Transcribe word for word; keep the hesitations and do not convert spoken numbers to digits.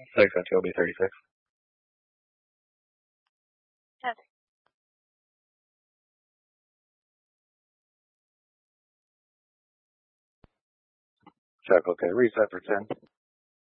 six on T L B thirty-six. Yes. Check, okay. Reset for ten.